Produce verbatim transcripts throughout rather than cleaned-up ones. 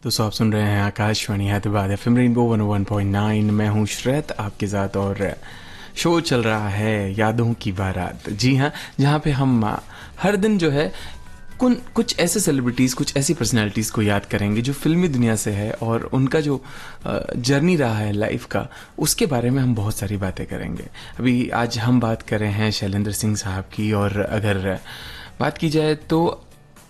दोस्तों आप सुन रहे हैं Akashvani Hyderabad FM rainbow one ओ वन पॉइंट नाइन। मैं हूं श्रेत आपके साथ और शो चल रहा है यादों की बारात। जी हाँ, जहाँ पे हम हर दिन जो है कुन कुछ ऐसे सेलिब्रिटीज़, कुछ ऐसी पर्सनालिटीज़ को याद करेंगे जो फिल्मी दुनिया से है और उनका जो जर्नी रहा है लाइफ का, उसके बारे में हम बहुत सारी बातें करेंगे। अभी आज हम बात कर रहे हैं शैलेंद्र सिंह साहब की, और अगर बात की जाए तो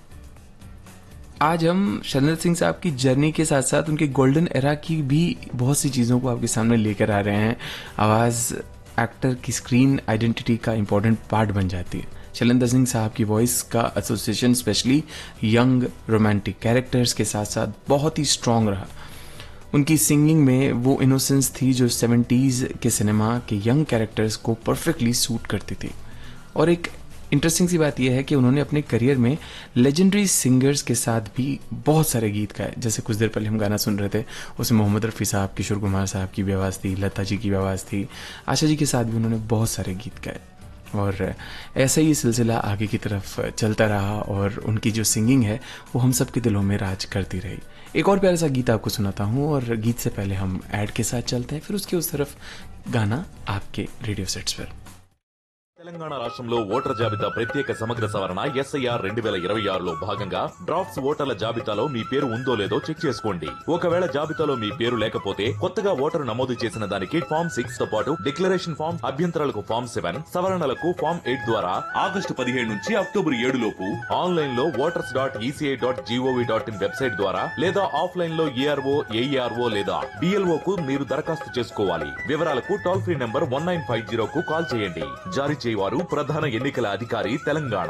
आज हम शैलेंद्र सिंह साहब की जर्नी के साथ साथ उनके गोल्डन एरा की भी बहुत सी चीज़ों को आपके सामने लेकर आ रहे हैं। आवाज़ एक्टर की स्क्रीन आइडेंटिटी का इम्पॉर्टेंट पार्ट बन जाती है। शैलेंद्र सिंह साहब की वॉइस का association specially young romantic characters के साथ साथ बहुत ही स्ट्रॉन्ग रहा। उनकी सिंगिंग में वो इनोसेंस थी जो सेवेंटीज़ के सिनेमा के यंग कैरेक्टर्स को परफेक्टली सूट करती थी। और एक इंटरेस्टिंग सी बात यह है कि उन्होंने अपने करियर में लेजेंडरी सिंगर्स के साथ भी बहुत सारे गीत गाए। जैसे कुछ देर पहले हम गाना सुन रहे थे, उसमें मोहम्मद रफ़ी साहब, किशोर कुमार साहब की भी आवाज़ थी, लता जी की भी आवाज़ थी, आशा जी के साथ भी उन्होंने बहुत सारे गीत गाए। और ऐसा ही सिलसिला आगे की तरफ चलता रहा और उनकी जो सिंगिंग है वो हम सब के दिलों में राज करती रही। एक और प्यारा सा गीत आपको सुनाता हूँ, और गीत से पहले हम ऐड के साथ चलते हैं, फिर उसके उस तरफ गाना आपके रेडियो सेट्स पर। తెలంగాణ రాష్ట్రంలో ఓటర్ జాబితా ప్రత్యేక సమగ్ర సవరణ ఎస్ఐఆర్ రెండు వేల ఇరవై ఆరులో భాగంగా డ్రాఫ్ట్స్ ఓటర్ల జాబితాలో మీ పేరు ఉందో లేదో చెక్ చేసుకోండి. ఒకవేళ జాబితాలో మీ పేరు లేకపోతే కొత్తగా ఓటరు నమోదు చేసిన దానికి ఫామ్ సిక్స్ తో పాటు డిక్లరేషన్ ఫామ్, అభ్యంతరాలకు ఫామ్ సెవెన్, సవరణలకు ఫామ్ ఎయిట్ ద్వారా ఆగస్టు పదిహేడు నుంచి అక్టోబర్ ఏడు లోపు ఆన్లైన్ లో voters dot ECI dot GOV dot in website ద్వారా లేదా ఆఫ్లైన్ లో ఏఆర్ఓ ఏఈఆర్ఓ లేదా బిఎల్ఓ కు మీరు దరఖాస్తు చేసుకోవాలి. వివరాలకు toll free number one nine five zero కు కాల్ చేయండి. జారీ వారు ప్రధాన ఎన్నికల అధికారి తెలంగాణ.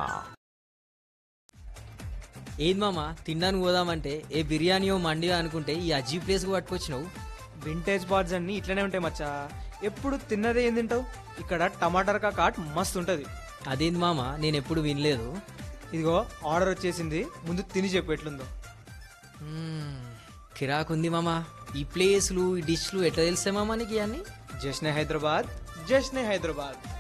ఏది మామ తినడానికి పోదామంటే ఏ బిర్యానీయో మండియో అనుకుంటే ఈ అజీ ప్లేస్ కు పట్టుకొచ్చినావు. వింటేజ్ బార్స్ అన్ని ఇట్లనే ఉంటాయి మచ్చా. ఎప్పుడు తిన్నదే ఏం తింటావు? ఇక్కడ టమాటర్ కాట్ మస్తు ఉంటది. అదేంది మామ, నేను ఎప్పుడు వినలేదు. ఇదిగో ఆర్డర్ వచ్చేసింది, ముందు తిని చెప్పు ఎట్లుందో. కిరాకుంది మామ. ఈ ప్లేస్లు, ఈ డిష్లు ఎట్లా తెలిసే మామ నీకు? అన్ని జశ్నే హైదరాబాద్, జశ్నే హైదరాబాద్.